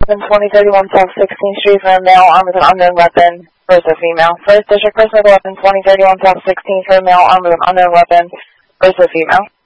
2031 South 16th Street for a male armed with an unknown weapon versus a female. First District, Personal Weapon 2031 South 16th for a male armed with an unknown weapon versus a female.